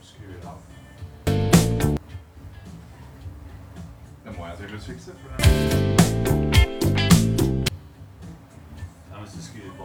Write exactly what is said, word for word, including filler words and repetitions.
skru det av. Det må jeg tydeligvis fikse, for det